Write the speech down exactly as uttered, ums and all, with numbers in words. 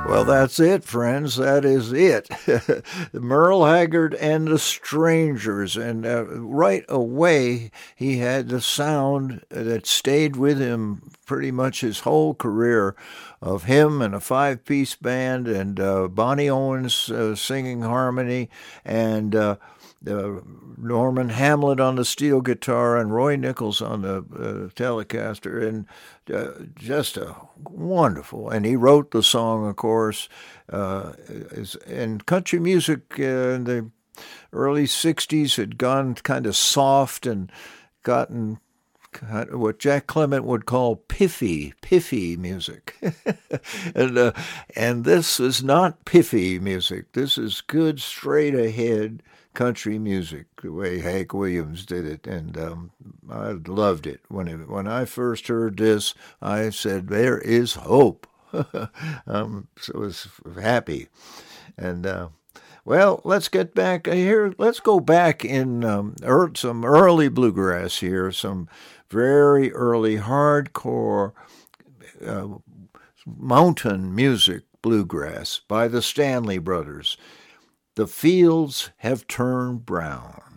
Well, that's it, friends. That is it. Merle Haggard and the Strangers. And uh, right away, he had the sound that stayed with him pretty much his whole career, of him and a five-piece band and uh, Bonnie Owens uh, singing harmony, and uh, uh, Norman Hamlet on the steel guitar and Roy Nichols on the uh, Telecaster, and uh, just a wonderful. And he wrote the song, of course. Uh, and country music uh, in the early sixties had gone kind of soft and gotten what Jack Clement would call piffy, piffy music. and uh, and this is not piffy music. This is good, straight-ahead country music, the way Hank Williams did it. And um, I loved it. When, it. when I first heard this, I said, there is hope. um, so I was happy. And... Uh, Well, let's get back here. Let's go back in um, er, some early bluegrass here, some very early hardcore uh, mountain music bluegrass by the Stanley Brothers. The Fields Have Turned Brown.